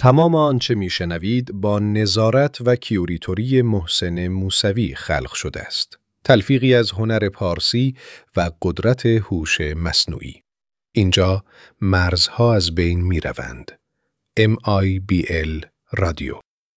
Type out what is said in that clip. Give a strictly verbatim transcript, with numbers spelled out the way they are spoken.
تمام آنچه میشنوید با نظارت و کیوریتوری محسن موسوی خلق شده است. تلفیقی از هنر پارسی و قدرت هوش مصنوعی. اینجا مرزها از بین می روند. ام آی بی ال رادیو